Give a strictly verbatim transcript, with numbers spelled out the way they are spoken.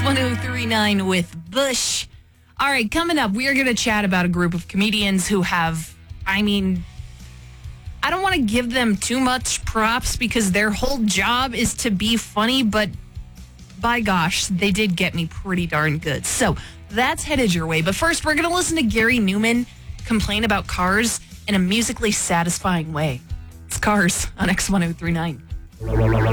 one oh three point nine with Bush. All right, coming up, we are going to chat about a group of comedians who have, I mean, I don't want to give them too much props because their whole job is to be funny, but by gosh, they did get me pretty darn good. So that's headed your way. But first, we're going to listen to Gary Newman complain about Cars in a musically satisfying way. It's Cars on X one oh three point nine.